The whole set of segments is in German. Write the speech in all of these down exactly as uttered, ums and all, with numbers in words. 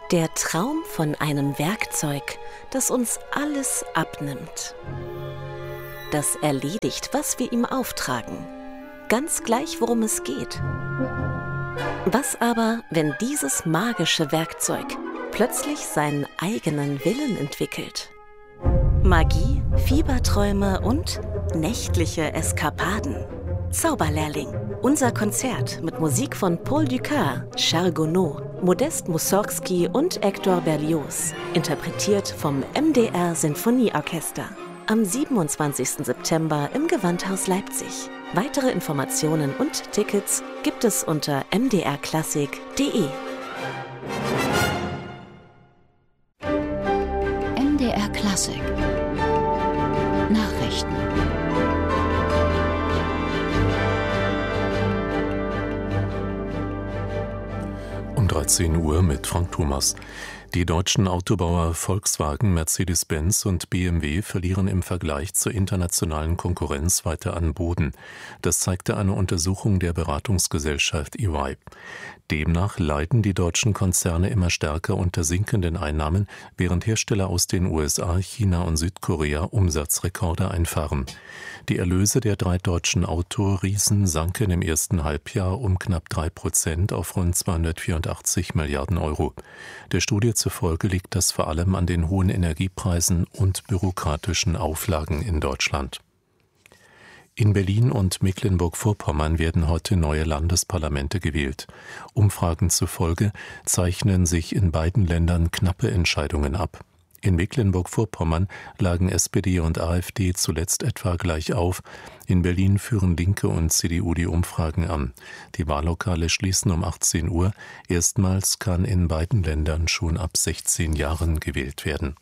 Der Traum von einem Werkzeug, das uns alles abnimmt. Das erledigt, was wir ihm auftragen. Ganz gleich, worum es geht. Was aber, wenn dieses magische Werkzeug plötzlich seinen eigenen Willen entwickelt? Magie, Fieberträume und nächtliche Eskapaden. Zauberlehrling. Unser Konzert mit Musik von Paul Dukas, Charles Gounod, Modest Mussorgsky und Hector Berlioz. Interpretiert vom M D R Sinfonieorchester. Am siebenundzwanzigsten September im Gewandhaus Leipzig. Weitere Informationen und Tickets gibt es unter m d r klassik punkt d e. M D R Klassik Nachrichten. Um dreizehn Uhr mit Frank Thomas. Die deutschen Autobauer Volkswagen, Mercedes-Benz und B M W verlieren im Vergleich zur internationalen Konkurrenz weiter an Boden. Das zeigte eine Untersuchung der Beratungsgesellschaft E Y. Demnach leiden die deutschen Konzerne immer stärker unter sinkenden Einnahmen, während Hersteller aus den U S A, China und Südkorea Umsatzrekorde einfahren. Die Erlöse der drei deutschen Autoriesen sanken im ersten Halbjahr um knapp drei Prozent auf rund zweihundertvierundachtzig Milliarden Euro. Der Studie zufolge liegt das vor allem an den hohen Energiepreisen und bürokratischen Auflagen in Deutschland. In Berlin und Mecklenburg-Vorpommern werden heute neue Landesparlamente gewählt. Umfragen zufolge zeichnen sich in beiden Ländern knappe Entscheidungen ab. In Mecklenburg-Vorpommern lagen S P D und A f D zuletzt etwa gleich auf. In Berlin führen Linke und C D U die Umfragen an. Die Wahllokale schließen um achtzehn Uhr. Erstmals kann in beiden Ländern schon ab sechzehn Jahren gewählt werden.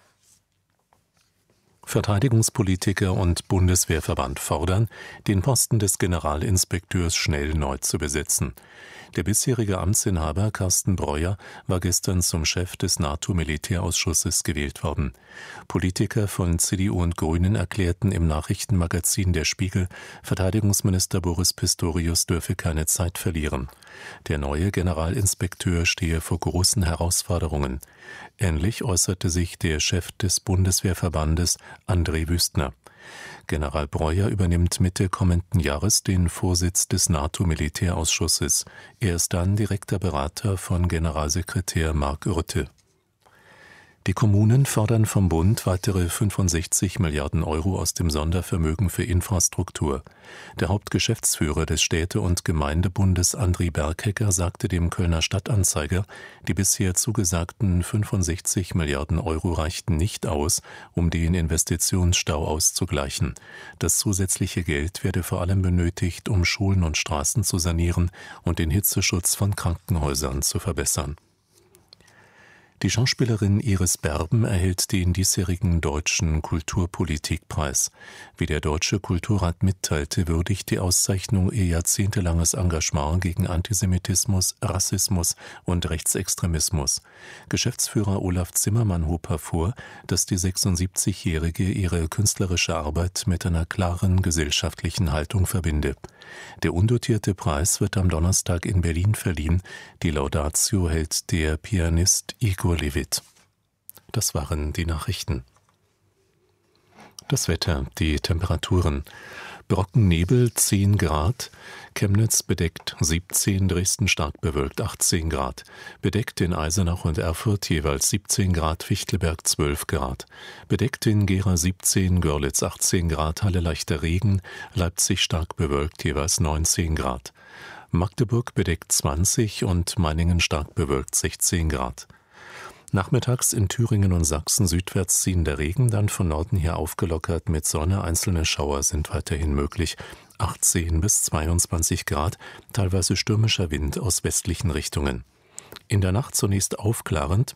Verteidigungspolitiker und Bundeswehrverband fordern, den Posten des Generalinspekteurs schnell neu zu besetzen. Der bisherige Amtsinhaber Carsten Breuer war gestern zum Chef des NATO-Militärausschusses gewählt worden. Politiker von C D U und Grünen erklärten im Nachrichtenmagazin Der Spiegel, Verteidigungsminister Boris Pistorius dürfe keine Zeit verlieren. Der neue Generalinspekteur stehe vor großen Herausforderungen. Ähnlich äußerte sich der Chef des Bundeswehrverbandes André Wüstner. General Breuer übernimmt Mitte kommenden Jahres den Vorsitz des NATO-Militärausschusses. Er ist dann direkter Berater von Generalsekretär Mark Rutte. Die Kommunen fordern vom Bund weitere fünfundsechzig Milliarden Euro aus dem Sondervermögen für Infrastruktur. Der Hauptgeschäftsführer des Städte- und Gemeindebundes André Berghecker sagte dem Kölner Stadtanzeiger, die bisher zugesagten fünfundsechzig Milliarden Euro reichten nicht aus, um den Investitionsstau auszugleichen. Das zusätzliche Geld werde vor allem benötigt, um Schulen und Straßen zu sanieren und den Hitzeschutz von Krankenhäusern zu verbessern. Die Schauspielerin Iris Berben erhält den diesjährigen Deutschen Kulturpolitikpreis. Wie der Deutsche Kulturrat mitteilte, würdigt die Auszeichnung ihr jahrzehntelanges Engagement gegen Antisemitismus, Rassismus und Rechtsextremismus. Geschäftsführer Olaf Zimmermann hob hervor, dass die sechsundsiebzigjährige ihre künstlerische Arbeit mit einer klaren gesellschaftlichen Haltung verbinde. Der undotierte Preis wird am Donnerstag in Berlin verliehen. Die Laudatio hält der Pianist Igor Levit. Das waren die Nachrichten. Das Wetter, die Temperaturen. Brockennebel zehn Grad, Chemnitz bedeckt siebzehn, Dresden stark bewölkt achtzehn Grad, bedeckt in Eisenach und Erfurt jeweils siebzehn Grad, Fichtelberg zwölf Grad, bedeckt in Gera siebzehn, Görlitz achtzehn Grad, Halle leichter Regen, Leipzig stark bewölkt jeweils neunzehn Grad, Magdeburg bedeckt zwanzig und Meiningen stark bewölkt sechzehn Grad. Nachmittags in Thüringen und Sachsen südwärts ziehender Regen, dann von Norden her aufgelockert mit Sonne. Einzelne Schauer sind weiterhin möglich. achtzehn bis zweiundzwanzig Grad, teilweise stürmischer Wind aus westlichen Richtungen. In der Nacht zunächst aufklarend,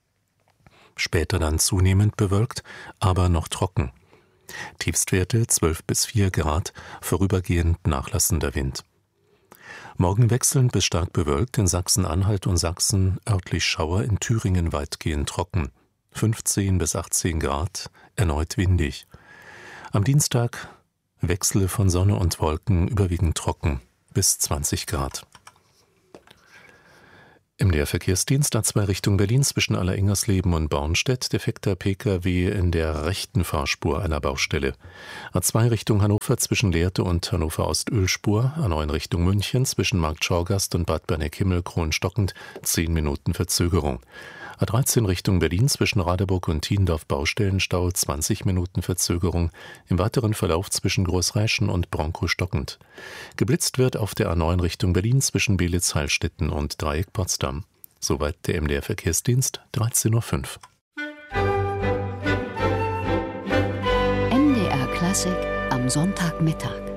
später dann zunehmend bewölkt, aber noch trocken. Tiefstwerte zwölf bis vier Grad, vorübergehend nachlassender Wind. Morgen wechselnd bis stark bewölkt, in Sachsen-Anhalt und Sachsen örtlich Schauer, in Thüringen weitgehend trocken. fünfzehn bis achtzehn Grad, erneut windig. Am Dienstag Wechsel von Sonne und Wolken, überwiegend trocken, bis zwanzig Grad. Im D R-Verkehrsdienst A zwei Richtung Berlin zwischen Allerengersleben und Bornstedt, defekter P K W in der rechten Fahrspur einer Baustelle. A zwei Richtung Hannover zwischen Lehrte und Hannover Ostölspur, A neun Richtung München zwischen Markt Schorgast und Bad Berneck-Himmel kronstockend, zehn Minuten Verzögerung. A dreizehn Richtung Berlin zwischen Radeburg und Thiendorf Baustellenstau, zwanzig Minuten Verzögerung, im weiteren Verlauf zwischen Großreischen und Bronkow stockend. Geblitzt wird auf der A neun Richtung Berlin zwischen Belitz-Heilstätten und Dreieck Potsdam. Soweit der M D R-Verkehrsdienst, dreizehn Uhr fünf. M D R Klassik am Sonntagmittag.